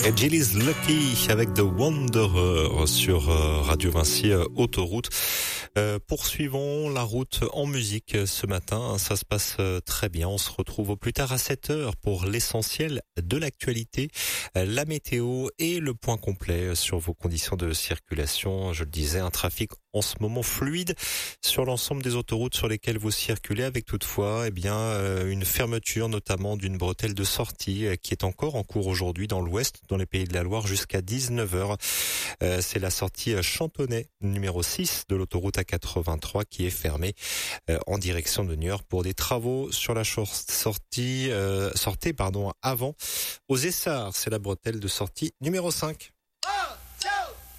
Et Gilles Lucky avec The Wanderer sur Radio Vinci Autoroute. Poursuivons la route en musique ce matin. Ça se passe très bien. On se retrouve au plus tard à 7h pour l'essentiel de l'actualité, la météo et le point complet sur vos conditions de circulation. Je le disais, un trafic en ce moment fluide sur l'ensemble des autoroutes sur lesquelles vous circulez, avec toutefois une fermeture notamment d'une bretelle de sortie qui est encore en cours aujourd'hui dans l'ouest, dans les Pays de la Loire, jusqu'à 19h. C'est la sortie Chantonnay numéro 6 de l'autoroute A83 qui est fermée en direction de Niort pour des travaux sur la sortez avant aux Essarts. C'est la bretelle de sortie numéro 5.